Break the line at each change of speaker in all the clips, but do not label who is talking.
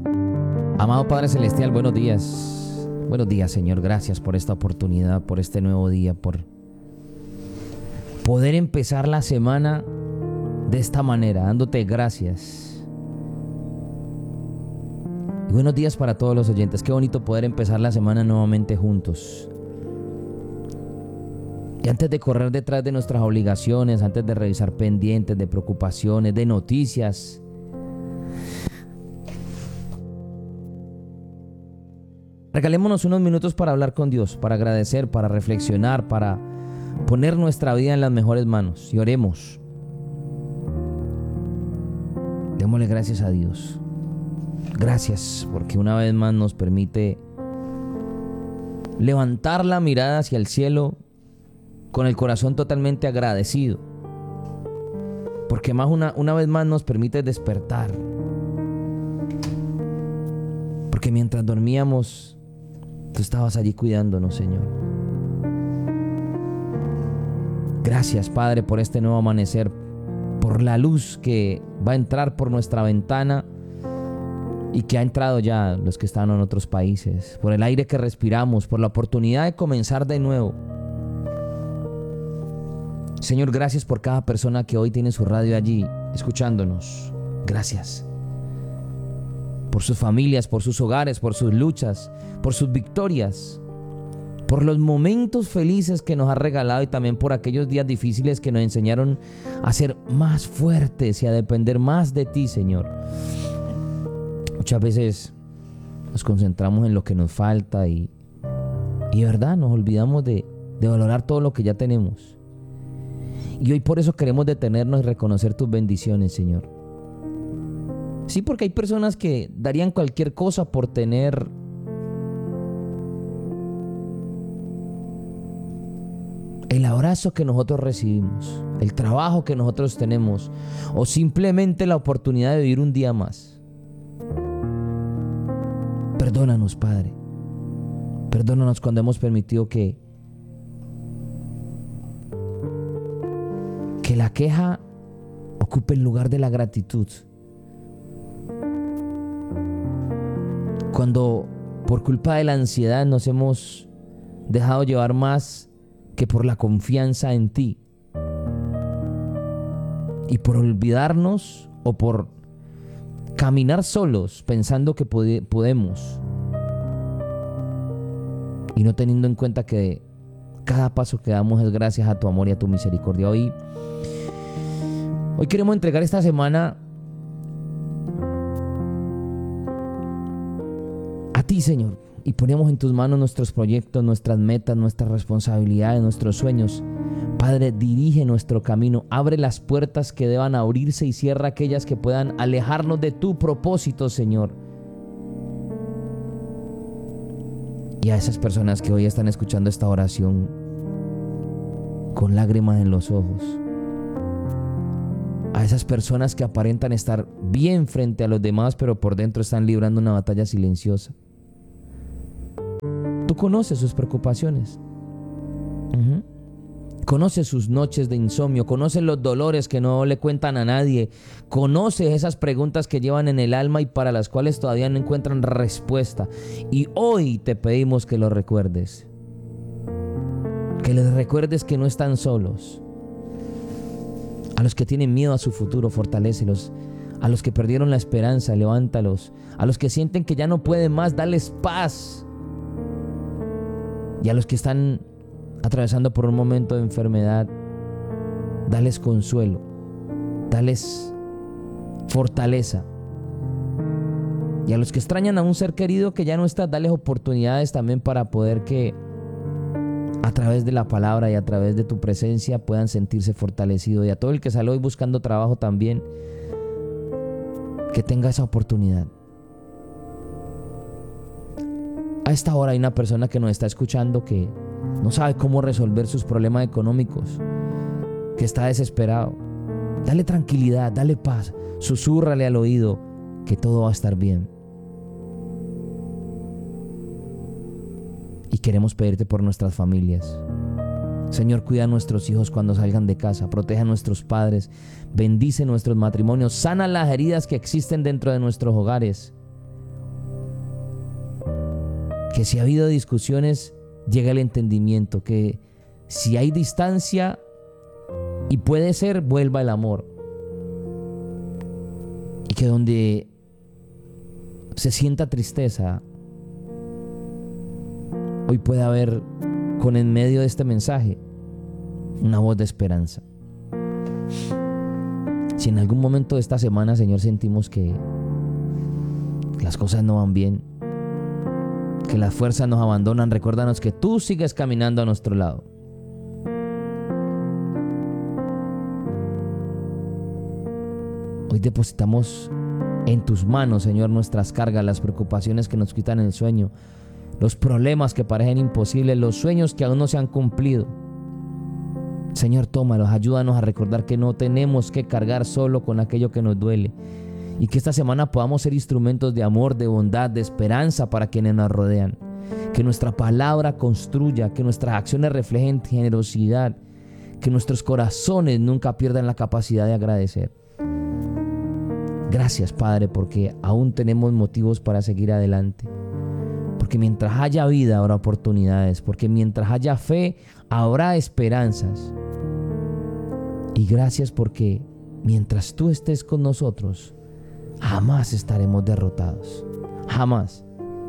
Amado Padre Celestial, buenos días. Buenos días, Señor. Gracias por esta oportunidad, por este nuevo día, por poder empezar la semana de esta manera, dándote gracias. Y buenos días para todos los oyentes. Qué bonito poder empezar la semana nuevamente juntos. Y antes de correr detrás de nuestras obligaciones, antes de revisar pendientes, de preocupaciones, de noticias, regalémonos unos minutos para hablar con Dios, para agradecer, para reflexionar, para poner nuestra vida en las mejores manos. Y oremos. Démosle gracias a Dios. Gracias porque una vez más nos permite levantar la mirada hacia el cielo con el corazón totalmente agradecido. Porque más una vez más nos permite despertar. Porque mientras dormíamos, tú estabas allí cuidándonos, Señor. Gracias, Padre, por este nuevo amanecer, por la luz que va a entrar por nuestra ventana y que ha entrado ya los que están en otros países, por el aire que respiramos, por la oportunidad de comenzar de nuevo. Señor, gracias por cada persona que hoy tiene su radio allí, escuchándonos. Gracias. Por sus familias, por sus hogares, por sus luchas, por sus victorias, por los momentos felices que nos ha regalado y también por aquellos días difíciles que nos enseñaron a ser más fuertes y a depender más de ti, Señor. Muchas veces nos concentramos en lo que nos falta y de verdad nos olvidamos de valorar todo lo que ya tenemos. Y hoy por eso queremos detenernos y reconocer tus bendiciones, Señor. Sí, porque hay personas que darían cualquier cosa por tener el abrazo que nosotros recibimos, el trabajo que nosotros tenemos, o simplemente la oportunidad de vivir un día más. Perdónanos, Padre. Perdónanos cuando hemos permitido que la queja ocupe el lugar de la gratitud. Cuando por culpa de la ansiedad nos hemos dejado llevar más que por la confianza en ti. Y por olvidarnos o por caminar solos pensando que podemos. Y no teniendo en cuenta que cada paso que damos es gracias a tu amor y a tu misericordia. Hoy queremos entregar esta semana a ti, Señor, y ponemos en tus manos nuestros proyectos, nuestras metas, nuestras responsabilidades, nuestros sueños. Padre, dirige nuestro camino, abre las puertas que deban abrirse y cierra aquellas que puedan alejarnos de tu propósito, Señor. Y a esas personas que hoy están escuchando esta oración con lágrimas en los ojos, a esas personas que aparentan estar bien frente a los demás, pero por dentro están librando una batalla silenciosa. Tú conoces sus preocupaciones. Conoces sus noches de insomnio, conoces los dolores que no le cuentan a nadie, conoces esas preguntas que llevan en el alma y para las cuales todavía no encuentran respuesta. Y hoy te pedimos que lo recuerdes. Que les recuerdes que no están solos. A los que tienen miedo a su futuro, fortalécelos. A los que perdieron la esperanza, levántalos. A los que sienten que ya no pueden más, dales paz. Y a los que están atravesando por un momento de enfermedad, dales consuelo, dales fortaleza. Y a los que extrañan a un ser querido que ya no está, dales oportunidades también para poder que a través de la palabra y a través de tu presencia puedan sentirse fortalecidos. Y a todo el que sale hoy buscando trabajo también, que tenga esa oportunidad. A esta hora hay una persona que nos está escuchando que no sabe cómo resolver sus problemas económicos, que está desesperado. Dale tranquilidad, dale paz, susúrrale al oído que todo va a estar bien. Y queremos pedirte por nuestras familias. Señor, cuida a nuestros hijos cuando salgan de casa, protege a nuestros padres, bendice nuestros matrimonios, sana las heridas que existen dentro de nuestros hogares. Que si ha habido discusiones, llegue el entendimiento. Que si hay distancia, y puede ser, vuelva el amor. Y que donde se sienta tristeza, hoy puede haber, con en medio de este mensaje, una voz de esperanza. Si en algún momento de esta semana, Señor, sentimos que las cosas no van bien, que las fuerzas nos abandonan, recuérdanos que tú sigues caminando a nuestro lado. Hoy depositamos en tus manos, Señor, nuestras cargas, las preocupaciones que nos quitan el sueño, los problemas que parecen imposibles, los sueños que aún no se han cumplido. Señor, tómalos, ayúdanos a recordar que no tenemos que cargar solo con aquello que nos duele, y que esta semana podamos ser instrumentos de amor, de bondad, de esperanza para quienes nos rodean. Que nuestra palabra construya, que nuestras acciones reflejen generosidad, que nuestros corazones nunca pierdan la capacidad de agradecer. Gracias, Padre, porque aún tenemos motivos para seguir adelante. Porque mientras haya vida habrá oportunidades, porque mientras haya fe habrá esperanzas. Y gracias porque mientras tú estés con nosotros, jamás estaremos derrotados. Jamás.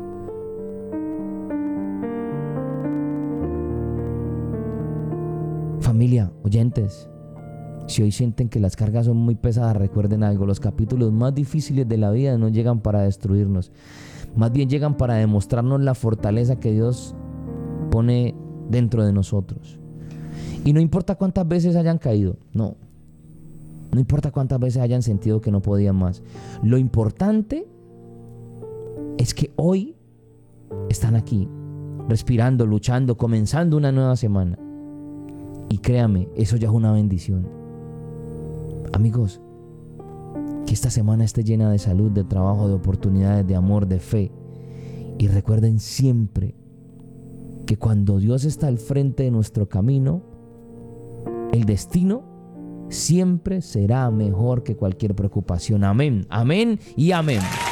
Familia, oyentes, si hoy sienten que las cargas son muy pesadas, recuerden algo: los capítulos más difíciles de la vida no llegan para destruirnos, más bien llegan para demostrarnos la fortaleza que Dios pone dentro de nosotros. Y no importa cuántas veces hayan caído, no importa cuántas veces hayan sentido que no podían más, lo importante es que hoy están aquí, respirando, luchando, comenzando una nueva semana. Y créame, eso ya es una bendición. Amigos, que esta semana esté llena de salud, de trabajo, de oportunidades, de amor, de fe. Y recuerden siempre que cuando Dios está al frente de nuestro camino, el destino siempre será mejor que cualquier preocupación. Amén, amén y amén.